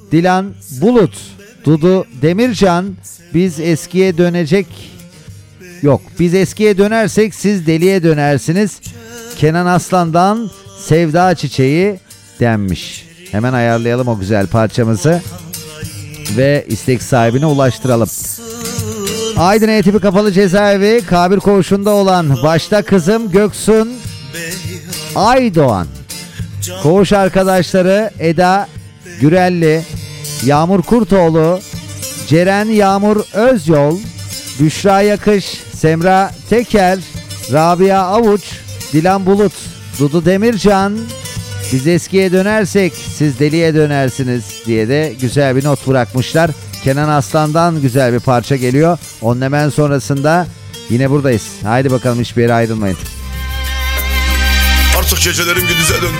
Dilan Bulut, Dudu Demircan, biz eskiye dönecek yok. Biz eskiye dönersek siz deliye dönersiniz. Kenan Aslan'dan Sevda Çiçeği denmiş. Hemen ayarlayalım o güzel parçamızı ve istek sahibine ulaştıralım. Aydın E-Tipi Kapalı Cezaevi Kabir Koğuşu'nda olan başta kızım Göksun Aydoğan, koğuş arkadaşları Eda Gürelli, Yağmur Kurtoğlu, Ceren Yağmur Özyol, Büşra Yakış, Semra Teker, Rabia Avuç, Dilan Bulut, Dudu Demircan, biz eskiye dönersek siz deliye dönersiniz diye de güzel bir not bırakmışlar. Kenan Aslan'dan güzel bir parça geliyor. Onun hemen sonrasında yine buradayız. Haydi bakalım, hiçbir yere ayrılmayın. Artık gecelerim gündüze döndü.